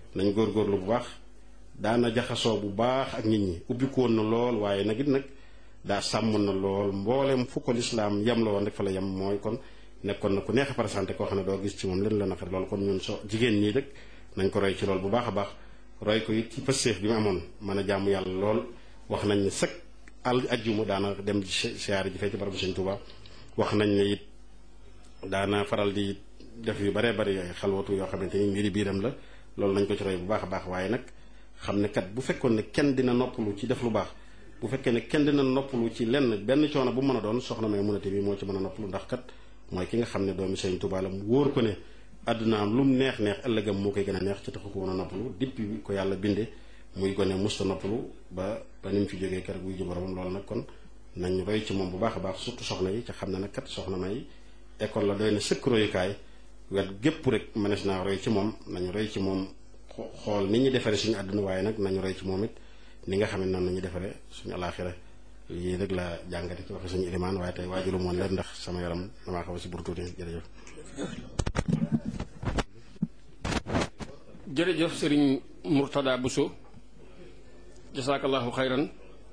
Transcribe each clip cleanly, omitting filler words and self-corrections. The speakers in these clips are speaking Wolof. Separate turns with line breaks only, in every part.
nañ góorgóorlu bu baax. daana jaxasoo bu baax ak nit ñi ubbikoon na lool waaye nag it nag daa sàmm na lool mboolem fu ko lislaam yem la woon rek fa la yem mooy kon nekkoon na ku neex a présenté koo xam ne doo gis ci moom leen la naqari loolu kon ñun jigéen ñii rek nañ ko roy ci lool bu baax a baax roy ko it ci pësteef bi mu amoon mën a jaamu yàlla lool wax nañ ne sëkk ajjuma daana dem siyaare ji fee ci barabu Sëñ Tuubaa wax nañ ne it daana faral di def yu baree bari ay xalwatu yoo xamante ni mbiri biiram la loolu nañ ko ci roy bu baax a baax waaye nag xam ne kat bu fekkoon ne kenn dina noppalu ci def lu baax bu fekkee ne kenn dina noppalu ci lenn benn coono bu mën a doon soxna Maymunatu bi moo ci mën a noppalu ndax kat mooy ki nga xam ne doomi Sëñ Tuubaa la mu wóor ko ne àddunaam lu mu neex neex ëllëgam moo koy gën a neex ci taxu ko mën a noppalu depuis bi ko yàlla binde muy gone musta noppalu ba ni mu fi jógee keroog buy ji boromam loolu nag kon nañ roy ci moom bu baax a baax surtout soxna yi ca xam ne nag kat soxna May école la doy na sëkk royukaay wet gépp rek mënees naa roy ci moom nañu roy ci moom xool ni ñu defaree suñu àdduna waaye nag nañu roy ci moom it ni nga xam ne noonu nañu defaree suñu alaaxira lii rek la jàngate ci waxe suñu ilimaan waaye tey waajulu moon leen ndax sama yaram damaa xaw a si bur tuuti jërëjëf
jërëjëf sëriñ Murtada Bousso jasaakallahu xayran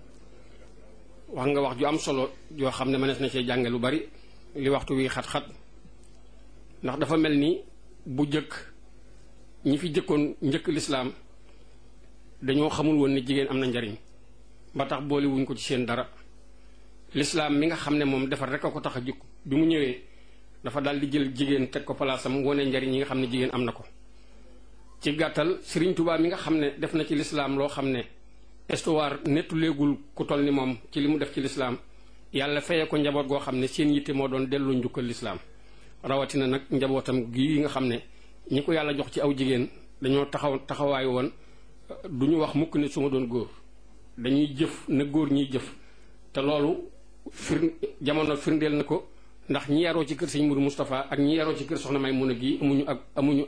wax nga wax ju am solo joo xam ne mënees na cee jànge lu bari li waxtu wi xat-xat ndax dafa mel ni bu jëkk ñi fi jëkkoon njëkk lislaam dañoo xamul woon ne jigéen am na njariñ ba tax boole wuñ ko ci seen dara lislaam mi nga xam ne moom defar rek a ko tax a jukk bi mu ñëwee dafa daal di jël jigéen teg ko palaasam wone njariñ yi nga xam ne jigéen am na ko ci gàttal Sëriñ Tuubaa mi nga xam ne def na ci lislaam loo xam ne histoire nettuleegul ku toll ni moom ci li mu def ci lislaam yàlla feye ko njaboot goo xam ne seen yitte moo doon delloo njukkal lislaam rawatina nag njabootam gi nga xam ne ñi ko yàlla jox ci aw jigéen dañoo taxawaay woon du ñu wax mukk ne su ma doon góor dañuy jëf na góor ñiy jëf te loolu jamono firndeel na ko ndax ñi yaroo ci kër Sëñ Mourou Moustapha ak ñi yaroo ci kër Soxna Maymuna gi amuñu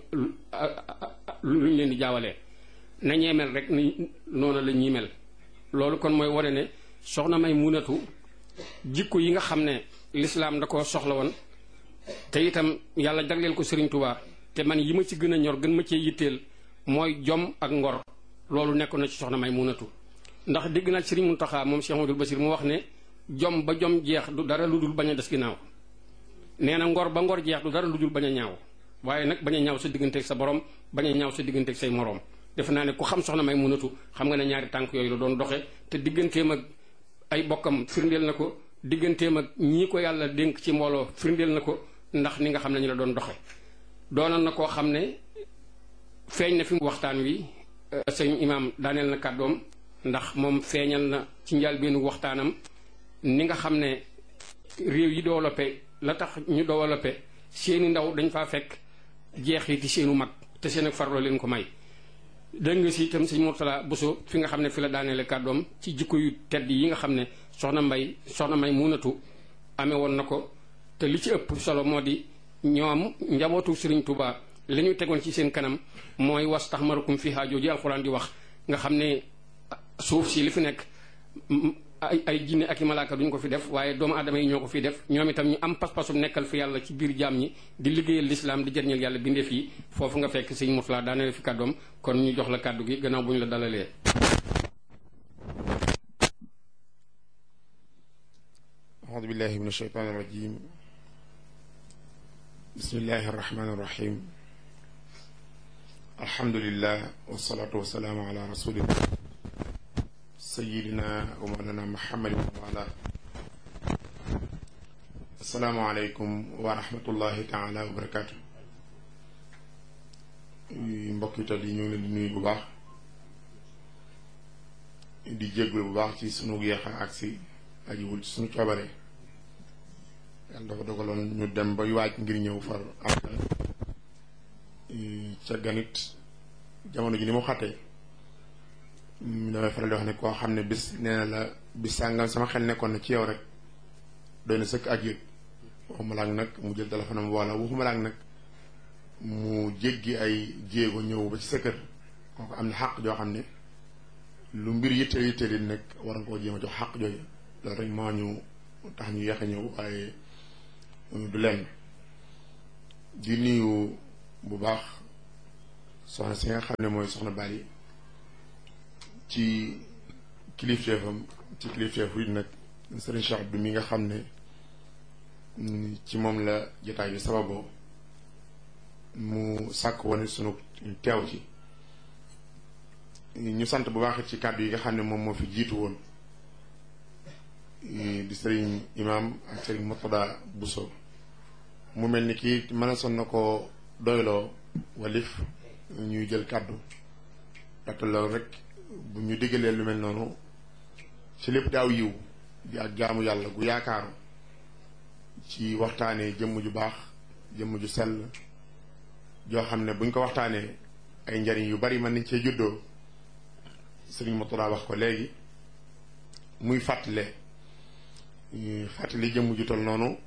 luñ leen di jaawalee na ñee mel rek ni noonu la ñuy mel loolu kon mooy wane ne Soxna Maymunatu jikko yi nga xam ne lislaam da ko soxla woon te itam yàlla jagleel ko Sëriñ Tuubaa te man yi ma ci gën a ñor gën ma cee yitteel mooy jom ak ngor loolu nekkoon na ci Soxna Maymunatu ndax dégg naa Sëriñ Muntaxa moom Cheikh Amadou Basir mu wax ne jom ba jom jeex du dara lu dul bañ a des ginnaaw nee na ngor ba ngor jeex du dara lu dul bañ a ñaaw waaye nag bañ a ñaaw sa digganteeg sa borom bañ a ñaaw sa digganteeg say moroom defe naa ne ku xam Soxna Maymunatu xam nga ne ñaari tànk yooyu la doon doxe te digganteem ak ay bokkam firndeel na ko digganteem ak ñii ko yàlla dénk ci mbooloo firndeel na ko ndax ni nga xam ne ñu la doon doxe doonoon na koo xam ne feeñ na fi waxtaan wi sëñ imaam daaneel na kàddoom ndax moom feeñal na ci njëlbéenu waxtaanam ni nga xam ne réew yi développé la tax ñu développé seeni ndaw dañ faa fekk jeexiti seenu mag te seen ak farlo leen ko may dégg nga si itam sëñ Murtada Bousso fi nga xam ne fi la daaneele kàddoom ci jikko yu tedd yi nga xam ne Soxna Maymunatu amee woon na ko te li ci ëpp solo moo di ñoom njabootu Sëriñ Tuubaa li ñu tegoon ci seen kanam mooy wastaxmarukum fiihaa jooju alxuraan di wax nga xam ne suuf si li fi nekk ay jinne ak i malaaka duñ ko fi def waaye doomu aadama yi ñoo ko fi def ñoom itam ñu am pas-pasu nekkal fi yàlla ci biir jaam ñi di liggéeyal lislaam di jëriñal yàlla bindeef yi foofu nga fekk sëñ Murtada daaneel fi kàddoom kon ñu jox la kàddu gi gannaaw bu ñu la dalalee.
audu billahi min ashaytaani rajim bismillahi arrahmani irrahim alhamdulillah wasalaatu wasalaamu ala rasulillah sayidina wa mawlana muhammadin wa ala assalaamu aleykum wa rahmatullahi taala wa barakatu mbokk ital yi ñu ngi leen di nuyu bu baax di jéggul bu baax ci sunu yeexa ak si ajiwul ci sunu coobare yàlla dafa dogaloon ñu dem bay waaj ngir ñëw far am ca ganit jamono ji ni mu xattee damay faral di wax ne koo xam ne bis nee na la bis sàngam sama xel nekkoon na ci yow rek doy na sëkk ak yëg waxuma laak nag mu jël téléphone am wala waxuma laak nag mu jéggi ay jéego ñëw ba ci sa kër kooku am na xàq joo xam ne lu mbir yitteel yi nekk war nga koo jéem a jox xàq jooju loolu rek moo ñu tax ñu yeex a ñëw waaye du lenn di nuyu bu baax soxna si nga xam ne mooy soxna Bali ci kilifteefam ci kilifteefu it nag sëriñ Cheikh Abdou mi nga xam ne ci moom la jotaay bi sababoo mu sàkk woon sunu teew ci ñu sant bu baax ci kàddu yi nga xam ne moom moo fi jiitu woon di sëriñ imam ak sëriñ Murtada Bousso mu mel ni kii mën a son na ko doyloo walif ñuy jël kàddu ndaxte loolu rek bu ñu diggalee lu mel noonu ci lépp daaw yiw di ak jaamu yàlla gu yaakaaru ci waxtaanee jëmm ju baax jëmm ju sell joo xam ne buñ ko waxtaanee ay njariñ yu bari mën nañ cee juddoo sëriñ Murtada wax ko léegi muy fàttali jëmm ju tol noonu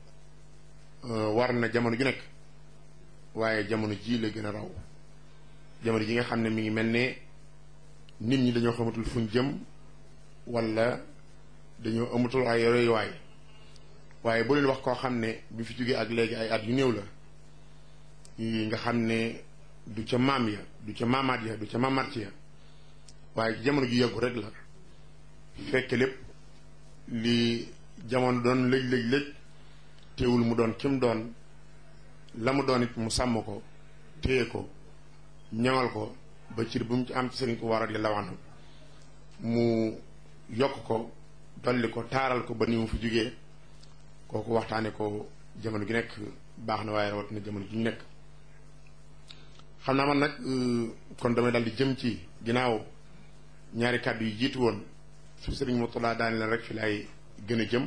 war na jamono ju nekk waaye jamono ji la gën a raw jamono ji nga xam ne mi ngi mel ne nit ñi dañoo xamatul fuñ jëm wala dañoo amatul ay royuwaay waaye bu leen wax koo xam ne bi fi jógee ak léegi ay at yu néew la nga xam ne du ca maam ya du ca maamaat ya du ca maamaat ya waaye ci jamono ju yàggu rek la fekk lépp li jamono doon lëj teewul mu doon kim doon la mu doon it mu sàmm ko téye ko ñaŋal ko ba cir bu mu ci am ci sëriñ ko war radiyallahu anhu mu yokk ko dolli ko taaral ko ba ni mu fi jógee kooku waxtaane ko jamono gi nekk baax na waaye rawat na jamono gi ñu nekk xam naa man nag kon damay daal di jëm ci ginnaaw ñaari kàddu yi jiitu woon su sëriñ Murtada daani la rek fi lay gën a jëm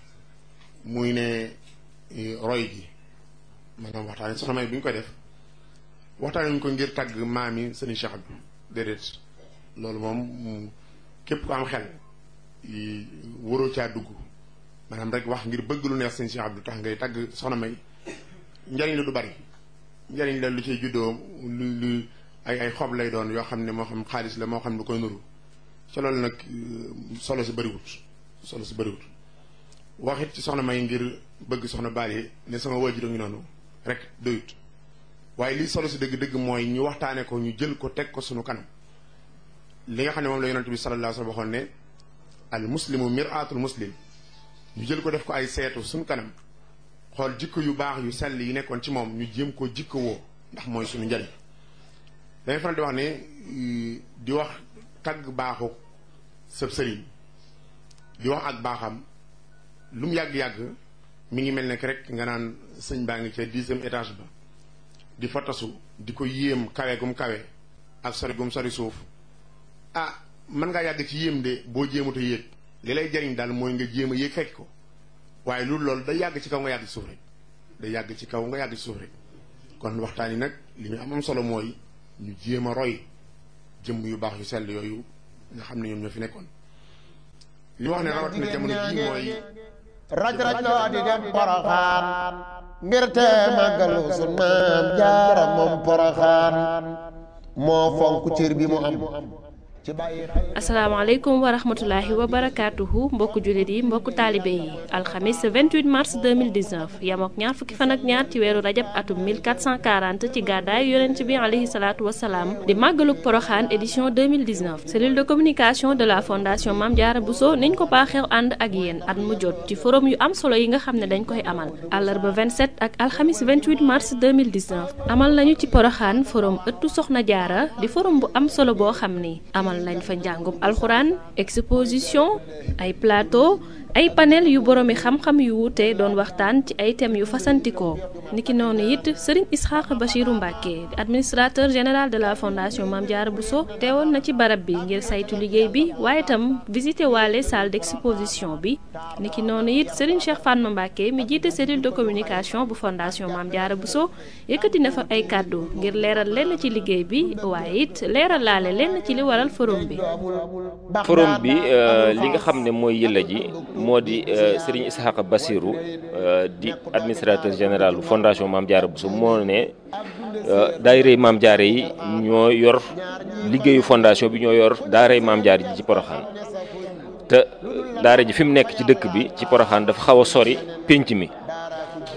muy ne roy gi maanaam waxtaane soxna May bi ñu koy def waxtaane ñu ko ngir tàgg maam yi sëriñ Cheikh Abdou déedéet loolu moom képp ko am xel waroo caa dugg maanaam rek wax ngir bëgg lu neex sëriñ Cheikh Abdou tax ngay tàgg soxna May njariñ la du bari njariñ la lu ciy juddoo lu ay xob lay doon yoo xam ne moo xam xaalis la moo xam lu koy nuru ca loolu nag solo si bëriwut waxit ci soxna May ngir bëgg soxna Bali ne sama waajur ngi noonu rek doyut waaye lii solo si dëgg-dëgg mooy ñu waxtaane ko ñu jël ko teg ko sunu kanam li nga xam ne moom la yonent bi sallallahu alayhi wa sallam waxoon ne al muslimu mir'atul muslim ñu jël ko def ko ay seetu sunu kanam xool jikko yu baax yu sell yi nekkoon ci moom ñu jéem ko jikko woo ndax mooy sunu njariñ dañuy faral di wax ne di wax tagg baaxu sëb sëriñ di wax ak baaxam lu mu yàgg-yàgg mi ngi mel ne rek nga naan sëñ baa ngi ca 10e étage ba di fa tasu di ko yéem kawe gum kawe ak sori gum sori suuf mën ngaa yàgg ci yéem de boo jéemut a yéeg li lay jariñ daal mooy nga jéem a yéeg fekk ko waaye loolu day yàgg ci kaw nga yàgg ci suuf rek day yàgg ci kaw nga yàgg ci suuf rek kon waxtaan yi nag li ñu am solo mooy ñu jéem a roy jëmm yu baax yu sell yooyu nga xam ne ñoom ñoo fi nekkoon li wax ne rawatina jamono ji mooy
raj loo di dem Poroxaan ngir te màggalu sun maam Jaara moom Poroxaan moo fonk cër bi mu am
asalaamaaleykum wa rahmatulahi wa barakaatuhu mbokku jullit yi mbokku taalibe yi alxamis 28 mars 2019 yamook ñaar fukki fan ak ñaar ci weeru rajab atum 1440 ci gàddaay yonent bi alayhi salaatu wasalaam di màggaluk poroxaan édition 2019 cellule de communication de la fondation Mame Diarra Bousso niñ ko baaxeew ànd ak yéen at mu jot ci forum yu am solo yi nga xam ne dañ koy amal àllarba 27 ak alxamis 28 mars 2019 amal nañu ci poroxaan forum ëttu soxna jaara di forum bu am solo boo xam ni amal nañ fa njàngum alxuraan exposition ay plateau ay panel yu boroomi xam-xam yu wuute doon waxtaan ci ay thèmes yu fasantikoo niki noonu it Serigne Isxaaq Bachiru Mbàkke administrateur général de la fondation Mame Diarra Bousso teewoon na ci barab bi ngir saytu liggéey bi waaye itam visité waale salle d'exposition bi niki noonu it Serigne Cheikh Fatma Mbàkke mi jiite cellule de communication bu fondation Mame Diarra Bousso yëkkati na fa ay kàddu ngir leeral lenn ci liggéey bi waaye it leeral laale lenn ci li waral forum bi.
forum bi li nga xam ne mooy yëlla ji moo di Serigne Ishaqa Bassirou di administrateur général bu fondation Mame Diarra Bousso moo ne daayira Mame Diarra yi ñoo yor liggéeyu fondation bi ñoo yor daara Mame Diarra ji ci Poroxaan te daara ji fi mu nekk ci dëkk bi ci Poroxaan dafa xaw a sori pénc mi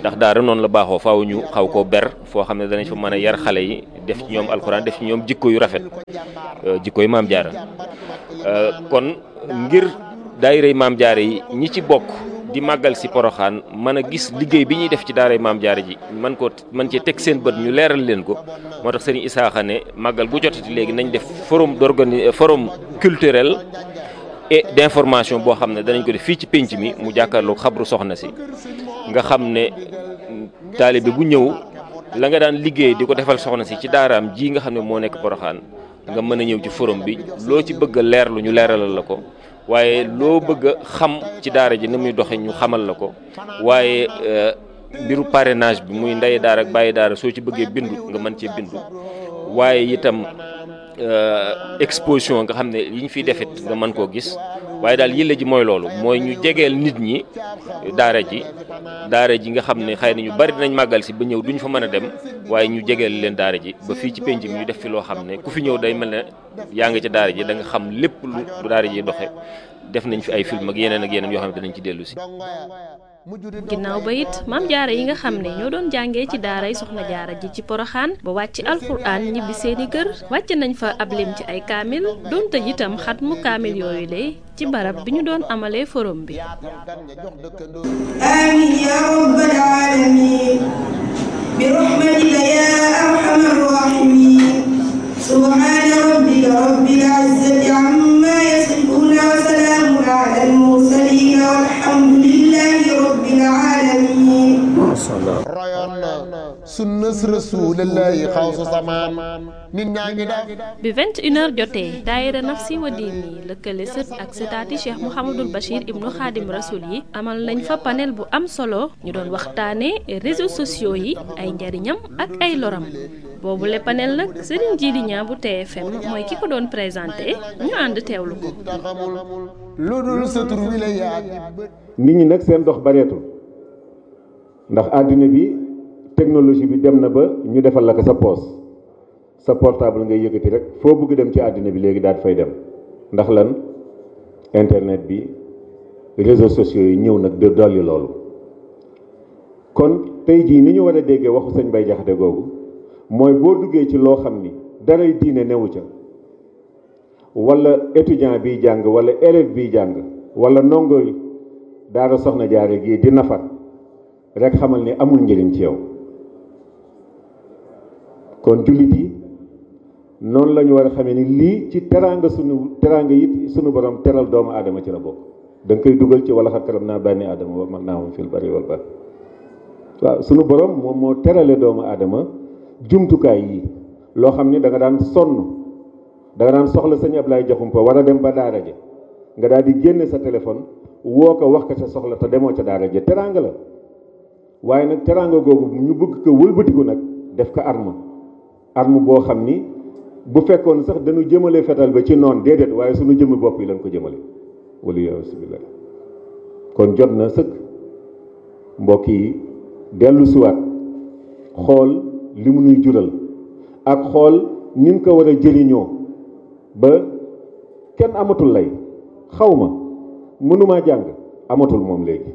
ndax daara noonu la baaxoo faaw ñu xaw koo ber foo xam ne danañ fa mën a yar xale yi def ci ñoom alxuraan def ci ñoom jikko yu rafet jikko yu maam jaara kon ngir daayirey maam jaara yi ñi ci bokk di màggal si poroxaan mën a gis liggéey bi ñuy def ci daaray maam jaara ji man cee teg seen bët ñu leeral leen ko moo tax sëriñ Isaaxa ne màggal gu jotati léegi nañ def forum culturel et d'information boo xam ne danañ ko def fii ci pénc mi mu jàkkaarloog xabru soxna si nga xam ne taalibe bu ñëw la nga daan liggéey di ko defal soxna si ci daaraam ji nga xam ne moo nekk poroxaan nga mën a ñëw ci forum bi loo ci bëgg a leerlu ñu leeralal la ko waaye loo bëgg a xam ci daara ji ni muy doxe ñu xamal la ko waaye mbiru parrainage bi muy ndey daara ak bàyyi daara soo ci bëggee bindu nga mën cee bindu waaye itam exposition nga xam ne yi ñu fiy defit nga mën koo gis waaye daal yëlla ji mooy loolu mooy ñu jegeel nit ñi daara ji nga xam ne xëy na ñu bari dinañ màggal si ba ñëw duñ fa mën a dem waaye ñu jegeel leen daara ji ba fii ci penc mi ñu def fi loo xam ne ku fi ñëw day mel ne yaa nga ca daara ji da nga xam lépp lu daara ji doxe def nañ fi ay film ak yeneen yoo xam ne dinañ ci dellu si.
ginnaaw ba it maam jaara yi nga xam ne ñoo doon jàngee ci daaray soxna jaara ji ci poroxaan ba wàcc alxuraan ñibbi seeni kër wàcc nañ fa ab lim ci ay kaamil doon tëj itam xatmu kaamil yooyu le ci barab bi ñu doon amalee forum bi.
amiin yaa rabbal aalamiin bi rahmatika yaa arhamar raahimiin subhaana rabbika rabbil izzati ammaa yasifuun wa salaamun alal mursaliin walhamdulillaahi rabbil aalamiin.
royoon na sunnas rasuulillaahi xawsu samaan nit ñaa ngi def
bi 21h jotee daayira nafsi wa diini lëkkale sët ak sëtaati Cheikh Mouhamadul Bachir ibnu Xaadim Rasul yi amal nañ fa panel bu am solo ñu doon waxtaane réseaux sociaux yi ay njariñam ak ay loram boobu le panel nag Serigne Djily Niang bu TFM mooy ki ko doon présenté ñu ànd teewlu ko.
lu dul sa tur wi la yaag
nit ñi nag seen dox bareetul ndax àddina bi technologie bi dem na ba ñu defal la ko sa poos sa portable ngay yëkkati rek foo bëgg dem ci àddina bi léegi daal fay dem ndax lan internet bi réseaux sociaux yi ñëw nag de dolli loolu kon tey jii ni ñu war a déggee waxu sëñ Bay Jaxate googu mooy boo duggee ci loo xam ni daray diine newu ca wala étudiant biy jàng wala élève biy jàng wala ndongo daara soxna jaare gii di nafar rek xamal ni amul njëriñ ci yow kon jullit yi noonu la ñu war a xamee ni lii ci teraanga yi sunu borom teral doomu aadama ci la bokk da nga koy dugal ci wala xat karam naa bànni aadama wa man naa moom fil bari wal bahr waaw sunu borom moom moo terale doomu aadama jumtukaay yi loo xam ni da nga daan sonn da nga daan soxla sëñ Ablaye Jaxumpa war a dem ba daara ja nga daal di génne sa téléphone woo ko wax ko sa soxla te demoo ca daara ja teraanga la waaye nag teraanga googu ñu bëgg ko wëlbatiku nag def ko arme boo xam ni bu fekkoon sax dañu jëmale fetal ba ci noon déedéet waaye suñu jëmmi bopp yi lañ ko jëmale wala yasubillah kon jot na sëkk mbokk yi dellu siwaat xool li mu nuy jural ak xool ni mu ko war a jëriñoo ba kenn amatul lay xawma mënumaa jàng amatul moom léegi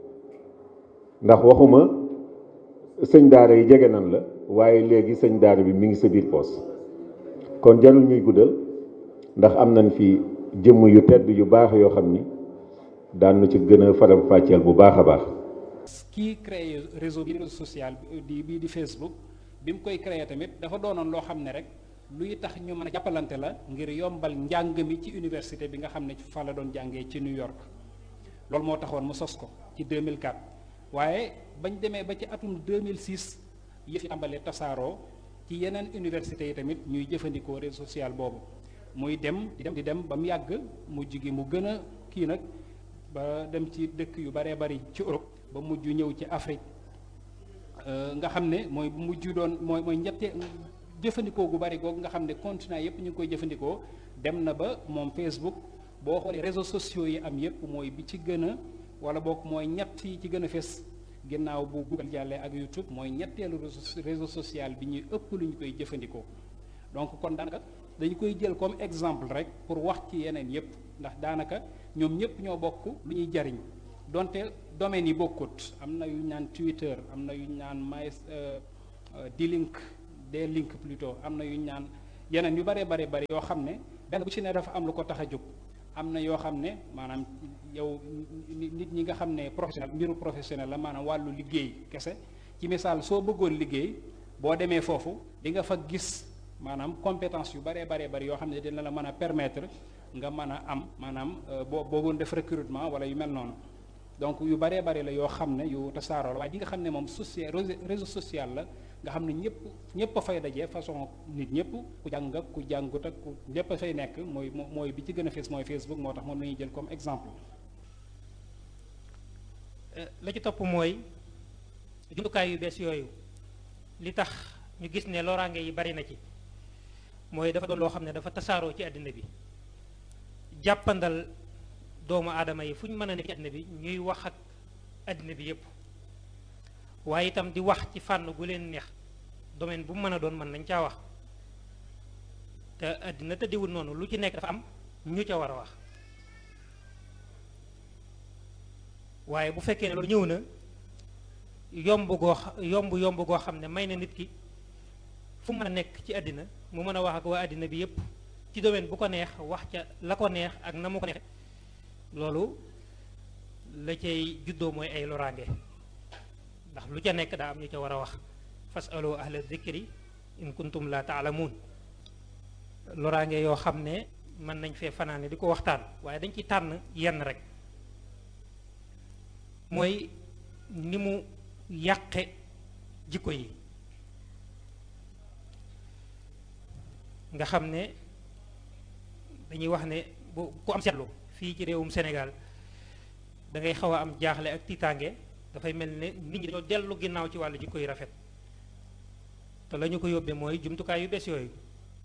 ndax waxuma sëñ daara yi jege nan la waaye léegi sëñ daara bi mi ngi sa biir poos kon jarul ñuy guddal ndax am nañ fi jëmm yu tedd yu baax yoo xam ni daan na ci gën a faram fàcceel bu baax a baax.
kii créé réseau social bii di Facebook bi mu koy créé tamit dafa doonoon loo xam ne rek luy tax ñu mën a jàppalante la ngir yombal njàng mi ci université bi nga xam ne fa la doon jàngee ci New York loolu moo taxoon mu sos ko ci 2004 waaye bañ demee ba ci atum 2006 yëf yi tàmbalee tasaaroo ci yeneen université yi tamit ñuy jëfandikoo réseau social boobu muy dem di dem ba mu yàgg mujj gi mu gën a kii nag ba dem ci dëkk yu baree bari ci Europe ba mujj ñëw ci Afrique nga xam ne mooy mujj doon mooy ñette jëfandikoo gu bari googu nga xam ne continent yépp ñu ngi koy jëfandikoo dem na ba moom Facebook boo xoolee réseaux sociaux yi am yépp mooy bi ci gën a wala boog mooy ñett yi ci gën a fes ginnaaw bu Google jàllee ak YouTube mooy ñetteelu réseau social bi ñuy ëpp lu ñu koy jëfandikoo donc kon daanaka dañu koy jël comme exemple rek pour wax ci yeneen yépp ndax daanaka ñoom ñépp ñoo bokk lu ñuy jariñ donte domaines yi bokkut am na yu ñu naan Twitter am na yu ñu naan D-Link plutôt am na yu ñu naan yeneen yu bare bari yoo xam ne benn bu ci ne dafa am lu ko tax a jóg. am na yoo xam ne maanaam yow nit ñi nga xam ne professionnel mbiru professionnel la maanaam wàllu liggéey kese ci misaal soo bëggoon liggéey boo demee foofu di nga fa gis maanaam compétence yu bari yoo xam ne dina la mën a permettre nga mën a am maanaam boo bëggoon def recrutement wala yu mel noonu donc yu bari la yoo xam ne yu tasaaroo la waaye di nga xam ne moom réseau social la nga xam ne ñëpp a fay dajee façon nit ñëpp ku jàng ak ku jàngut ak ku ñëpp a fay nekk mooy bi ci gën a fees mooy Facebook moo tax moom la ñuy jël comme exemple.
la ci topp mooy jumtukaay yu bees yooyu li tax ñu gis ne loraange yi bari na ci mooy dafa doon loo xam ne dafa tasaaroo ci àddina bi jàppandal doomu aadama yi fu ñu mën a nekk ci àddina bi ñuy wax ak àddina bi yépp waaye itam di wax ci fànn gu leen neex domaine bu mu mën a doon mën nañ caa wax te àddina tëddiwul noonu lu ci nekk dafa am ñu ca war a wax waaye bu fekkee ne loolu ñëw na yomb goo xam ne may na nit ki fu mën a nekk ci àddina mu mën a wax ak waa àddina bi yépp ci domaine bu ko neex wax ca la ko neex ak na mu ko neexe loolu la cay juddoo mooy ay loraange ndax lu ca nekk daa am ñu ca war a wax fasalu ahla dhikri in kuntum la taalamuun loraange yoo xam ne mën nañ fee fanaane di ko waxtaan waaye dañ ci tànn yenn rek mooy ni mu yàqe jikko yi nga xam ne dañuy wax ne bu ku am seetlu fii ci réewum Sénégal da ngay xaw a am jaaxle ak tiitaange dafay mel ne nit ñi dañoo dellu ginnaaw ci wàllu jikko yu rafet te la ñu ko yóbbee mooy jumtukaay yu bees yooyu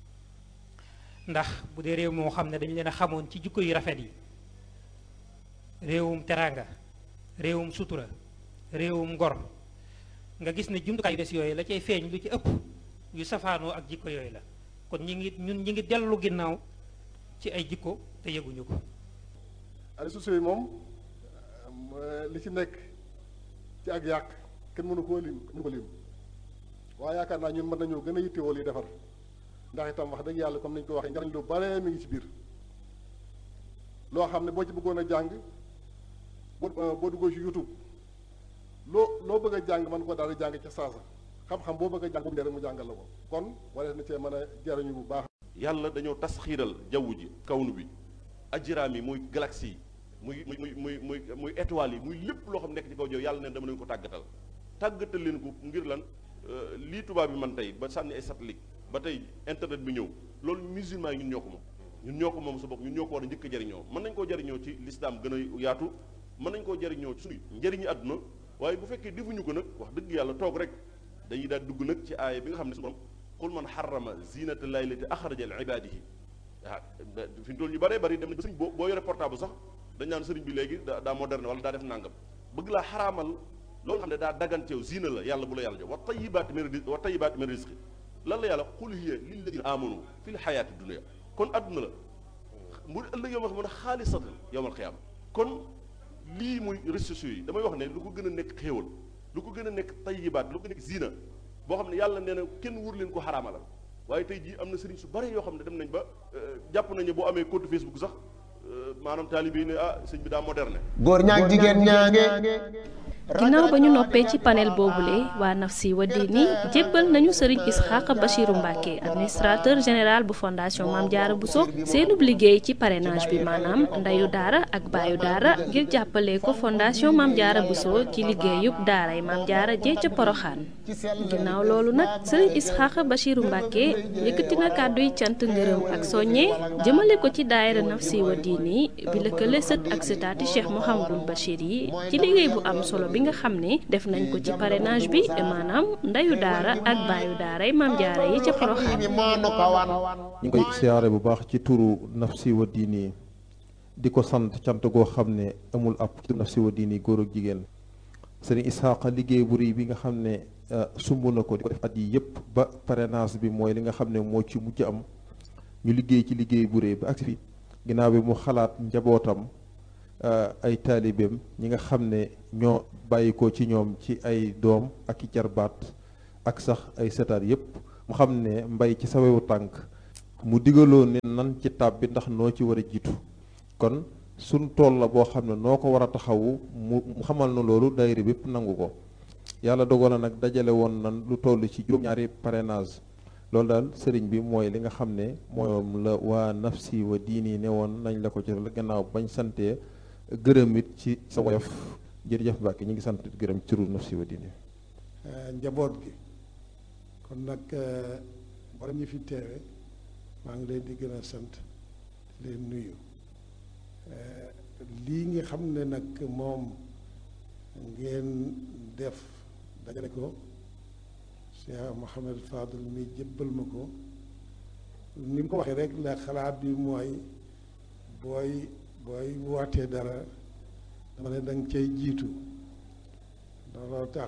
ndax bu dee réew moo xam ne dañu leen a xamoon ci jikko yu rafet yi réewum teraanga réewum sutura réewum ngor nga gis ne jumtukaay yu bees yooyu la cay feeñ lu ci ëpp yu safaanoo ak jikko yooyu la kon ñi ngi dellu ginnaaw ci ay jikko te yëguñu ko.
réseaux sociaux yi moom li ci nekk ci ak yàq kenn mënu ko lim waaye yaakaar naa ñun mën nañoo gën a yittewoo li defar ndax itam wax dëgg yàlla comme nañu ko waxee njariñ lu bare mi ngi ci biir loo xam ne boo ci bëggoon a jàng boo duggoo ci YouTube loo bëgg a jàng mën ko daal di jàng ca saasa xam-xam boo bëgg a jàng bu mu jàngal la ko kon wala na cee mën a jariñu bu baax.
yàlla dañoo tasxiiral jaww ji kawnu bi ajraam yi muy galaxie yi muy étoiles yi muy lépp loo xam nekk ci kaw jaww yàlla ne dama leen ko tàggatal leen ko ngir lan lii tubaab bi man tey ba sànni ay satellite ba tey internet bi ñëw loolu musulman yi ñun ñoo ko moom sa bopp ñun ñoo ko war a njëkk a jariñoo mën nañ koo jariñoo ci lislaam gën a yaatu mën nañ koo jariñoo ci suñu njëriñu àdduna waaye bu fekkee defuñu ko nag wax dëgg yàlla toog rek dañuy daal dugg nag ci aaya bi nga xam ne su borom qul man xarama zinata llahi allati axraja li ibadihi fi mu toll ñu bëree bëri dem nañ ba sëriñ boo yore portable sax dañ naan sëriñ bi léegi daa moderne wala daa def nàngam bëgg laa xaraamal loolu xam ne daa daganteew zina la yàlla bu la yàlla jox wa tayibaati min rizqi lan la yàlla qul hiya lilladina amanu fi l xayaati dunia kon adduna la mu ëllëg yow ma xam ne xaalisatan yowmal xiyaama kon lii muy réseaux sociaux yi damay wax ne lu ko gën a nekk xéewal lu ko gën a nekk tayibaat lu ko nekk zina boo xam ne yàlla nee na kenn wur leen ko xaraamalal waaye tey jii am na sëriñ su bare yoo xam ne dem nañ ba jàpp nañu boo amee compte Facebook sax maanaam taalibe yi ne sëñ bi daa moderne.
góor ñaag jigéen ñaange.
ginnaaw ba ñu noppee ci panel boobule waa Nafsi wa Diini jébbal nañu Serigne Ishaqa Bachirou Mbacké administrateur général bu fondation Mame Diarra Bousso seenub liggéey ci parrainage bi maanaam ndeyu daara ak baayu daara ngir jàppale ko fondation Mame Diarra Bousso ci liggéeyub daaray Mame Diarra jee ca Poroxaan ginnaaw loolu nag Serigne Ishaqa Bachirou Mbacké yëkkati na kàdduy cant ngërëm ak soññe jëmale ko ci daayira Nafsi wa Diini bi lëkkale sët ak sëtaati Cheikh Mouhamadoul Bachir yi ci liggéey bu am solo bi nga xam ne def nañ ko ci parrainage bi maanaam ndeyu daara ak baayu daara yi Mame Diarra yi ca Porokhane.
ñu ngi koy siyaare bu baax ci turu Nafsi wa Diini di ko sant cant goo xam ne amul ab ci Nafsi wa Diini góor ak jigéen Serigne Ishaqa liggéey bu rëy bi nga xam ne sumb na ko di ko def at yi yëpp ba parrainage bi mooy li nga xam ne moo ci mujj am ñu liggéey ci liggéey bu rëy ba agsi fi ginnaaw bi mu xalaat njabootam ay taalibeem ñi nga xam ne ñoo bàyyikoo ci ñoom ci ay doom ak i jarbaat ak sax ay setaat yépp mu xam ne mbay ci sawewu tànk mu digaloo ne nan ci tàbbi ndax noo ci war a jiitu kon suñ tool la boo xam ne noo ko war a taxawu mu xamal na loolu daayira bépp nangu ko yàlla dogal na nag dajale woon nan lu toll ci juróom-ñaari parrainage loolu daal sëriñ bi mooy li nga xam ne moom la waa nafsi wa diini ne woon nañ la ko ci gannaaw bañ santee gërëm it ci sa woyof jërëjëf Mbàkke ñu ngi sant gërëm ci turu nafsi wa diini
njaboot gi kon nag borom ñi fi teewe maa ngi leen di gën a sant leen nuyu lii nga xam ne nag moom ngeen def dajale ko Cheikh Mouhamed Fadel mi jëbbal ma ko ni mu ko waxee rek la xalaat bi mooy booy wootee dara dama ne danga cay jiitu looloo tax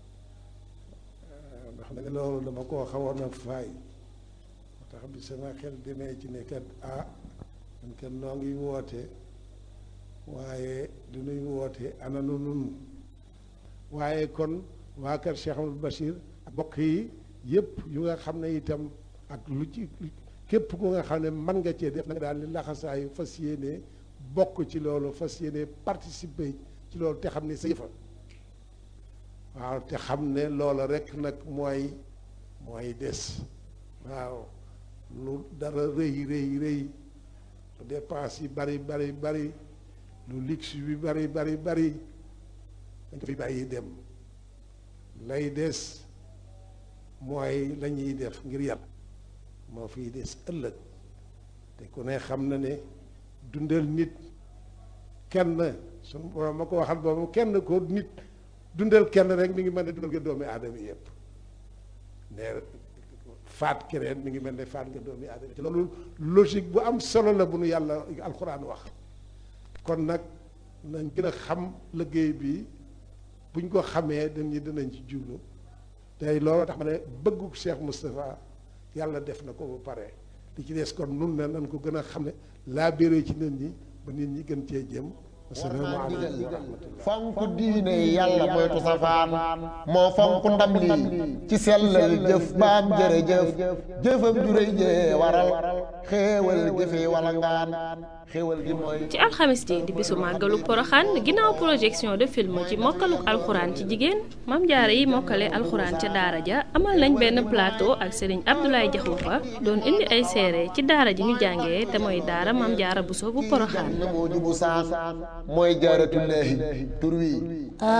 ndax nag loolu dama koo xawoon a faay moo tax bi sama xel demee ci ne kat man kat noo ngi woote waaye du nuy woote ana nu nun waaye kon waa kër Cheikh Amadou Bachir ak bokk yi yëpp yu nga xam ne itam ak lu ci képp ku nga xam ne mën nga cee def na nga daal li laxasaayu fas yéene bokk ci loolu fas yéene participer ci loolu te xam ne sa yëfa waaw te xam ne loola rek nag mooy des waaw lu dara rëy lu dépense yi bari lu luxe bi bari dañ ko fi bàyyi dem lay des mooy la ñuy def ngir yàlla moo fiy des ëllëg te ku ne xam na ne dundal nit kenn sunu borom ma ko waxal boobu kenn ko nit dundal kenn rek mi ngi mel ne dundal nga doomi aadama yëpp ne faat keneen mi ngi mel ne faat nga doomi aadama te loolu logique bu am solo la bu nu yàlla alxuraan wax kon nag nañ gën a xam liggéey bi buñ ko xamee dinañ ci jublu tey loolu tax ma ne bëggu Cheikh Moustapha yàlla def na ko ba pare li ci des kon nun ne nañ ko gën a xam ne laa béré ci nit ñi ba nit ñi gën cee jëm asalaamaaleykum wa rahmatullah
fonk diine yàlla moytu safaan moo fonk ndam lii ci sellal jëf baam jërëjëf jëfam juréy jee waral xéewal jëfee wala ngaan xéewal gi mooy
ci alxamis ji di bisu màggalu poroxaan ginnaaw projection de film ci mokkaluk alxuraan ci jigéen mam jaare yi mokkale alxuraan ca daara ja amal nañ benn plateau ak Serigne Abdoulaye Diakhoumpa doon indi ay seere ci daara ji ñu jàngee te mooy daara mam jaara Buso bu poroxaan
mooy jaaratullaahi tur wi